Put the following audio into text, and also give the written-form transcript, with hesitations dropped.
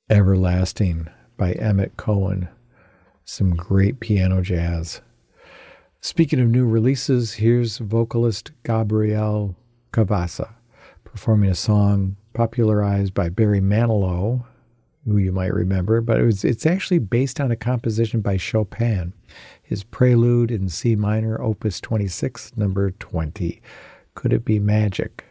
Everlasting by Emmett Cohen. Some great piano jazz. Speaking of new releases, here's vocalist Gabrielle Cavassa performing a song popularized by Barry Manilow, who you might remember, but it's actually based on a composition by Chopin, his Prelude in C minor, Opus 26, number 20. Could It Be Magic?